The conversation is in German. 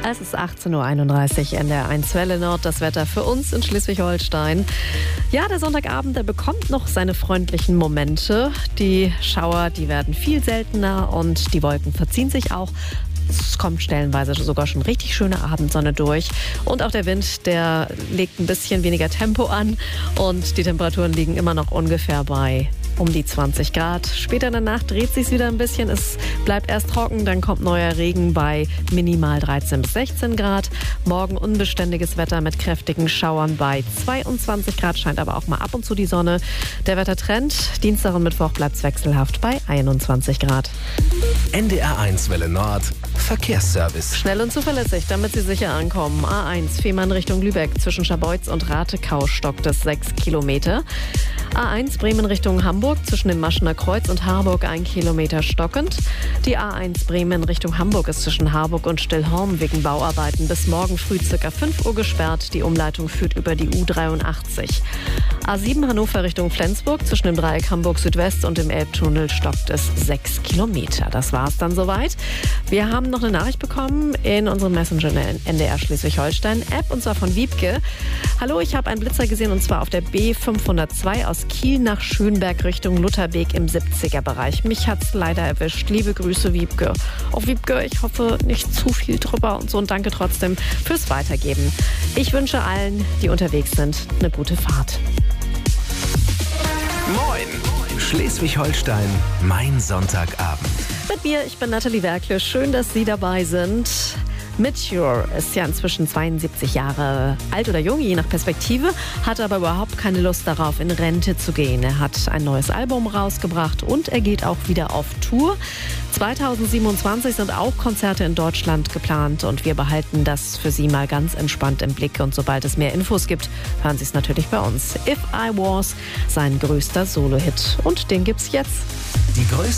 Es ist 18.31 Uhr in der 1 Welle Nord. Das Wetter für uns in Schleswig-Holstein. Ja, der Sonntagabend, der bekommt noch seine freundlichen Momente. Die Schauer, die werden viel seltener und die Wolken verziehen sich auch. Es kommt stellenweise sogar schon richtig schöne Abendsonne durch. Und auch der Wind, der legt ein bisschen weniger Tempo an. Und die Temperaturen liegen immer noch ungefähr bei um die 20 Grad. Später in der Nacht dreht sich wieder ein bisschen. Es bleibt erst trocken, dann kommt neuer Regen bei minimal 13 bis 16 Grad. Morgen unbeständiges Wetter mit kräftigen Schauern bei 22 Grad, scheint aber auch mal ab und zu die Sonne. Der Wettertrend, Dienstag und Mittwoch bleibt es wechselhaft bei 21 Grad. NDR 1 Welle Nord, Verkehrsservice. Schnell und zuverlässig, damit Sie sicher ankommen. A1 Fehmarn Richtung Lübeck, zwischen Scharbeutz und Ratekau stockt es 6 Kilometer. A1 Bremen Richtung Hamburg, zwischen dem Maschener Kreuz und Harburg 1 Kilometer stockend. Die A1 Bremen Richtung Hamburg ist zwischen Harburg und Stillhorn wegen Bauarbeiten bis morgen früh ca. 5 Uhr gesperrt. Die Umleitung führt über die U83. A7 Hannover Richtung Flensburg, zwischen dem Dreieck Hamburg Südwest und dem Elbtunnel stockt es 6 Kilometer. Das war's dann soweit. Wir haben noch eine Nachricht bekommen in unserem Messenger NDR Schleswig-Holstein-App, und zwar von Wiebke. Hallo, ich habe einen Blitzer gesehen, und zwar auf der B502 aus Kiel nach Schönberg Richtung Lutherbeek im 70er-Bereich. Mich hat's leider erwischt. Liebe Grüße, Wiebke. Auch Wiebke, ich hoffe nicht zu viel drüber und so, und danke trotzdem fürs Weitergeben. Ich wünsche allen, die unterwegs sind, eine gute Fahrt. Moin! Schleswig-Holstein, mein Sonntagabend. Mit mir, ich bin Nathalie Werkle. Schön, dass Sie dabei sind. Meteor ist ja inzwischen 72 Jahre alt oder jung, je nach Perspektive, hat aber überhaupt keine Lust darauf, in Rente zu gehen. Er hat ein neues Album rausgebracht und er geht auch wieder auf Tour. 2027 sind auch Konzerte in Deutschland geplant und wir behalten das für Sie mal ganz entspannt im Blick. Und sobald es mehr Infos gibt, hören Sie es natürlich bei uns. If I Was, sein größter Solo-Hit. Und den gibt's jetzt. Die größte